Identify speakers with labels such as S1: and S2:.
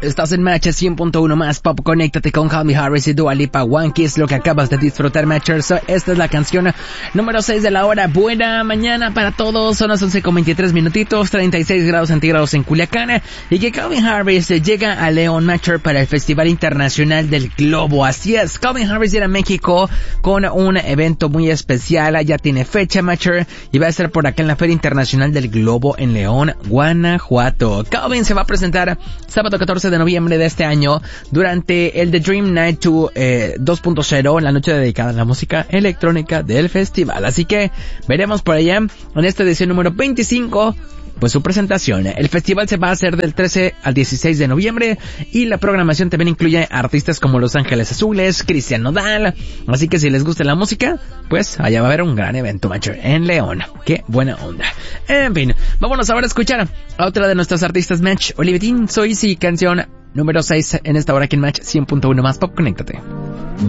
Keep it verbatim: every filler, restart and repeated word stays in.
S1: Estás en Match cien punto uno más Pop. Conéctate con Calvin Harris y Dua Lipa. One Kiss, lo que acabas de disfrutar, Matchers. Esta es la canción número seis de la hora. Buena mañana para todos. Son las once con veintitrés minutitos, treinta y seis grados centígrados en Culiacán. Y que Calvin Harris llega a León, Matcher, para el Festival Internacional del Globo. Así es, Calvin Harris llega a México con un evento muy especial. Ya tiene fecha, Matcher, y va a ser por acá en la Feria Internacional del Globo en León, Guanajuato. Calvin se va a presentar sábado catorce de noviembre de este año durante el The Dream Night dos eh, dos punto cero, la noche dedicada a la música electrónica del festival. Así que veremos por allá en esta edición número veinticinco pues su presentación. El festival se va a hacer del trece al dieciséis de noviembre y la programación también incluye artistas como Los Ángeles Azules, Cristian Nodal. Así que si les gusta la música, pues allá va a haber un gran evento, macho, en León. Qué buena onda. En fin, vámonos ahora a escuchar a otra de nuestras artistas, Match, Olivetín, Soy Sí, canción número seis en esta hora aquí en Match cien punto uno más Pop. Conéctate.